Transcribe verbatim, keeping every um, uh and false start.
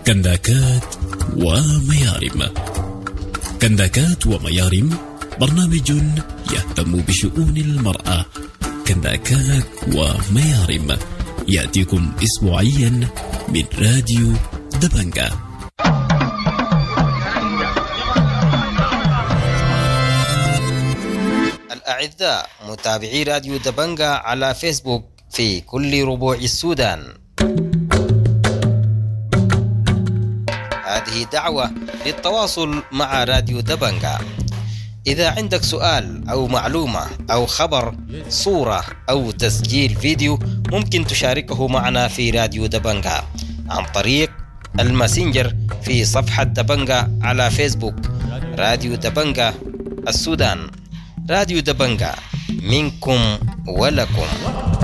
كنداكات وميارم. كنداكات وميارم برنامج يهتم بشؤون المرأة. كنداكات وميارم يأتيكم أسبوعيا من راديو دبنجة. الأعزاء متابعي راديو دبنجة على فيسبوك في كل ربوع السودان، هذه دعوة للتواصل مع راديو دبنجة. إذا عندك سؤال أو معلومة أو خبر، صورة أو تسجيل فيديو، ممكن تشاركه معنا في راديو دبنجة عن طريق الماسنجر في صفحة دبنجة على فيسبوك. راديو دبنجة السودان، راديو دبنجة، منكم ولكم.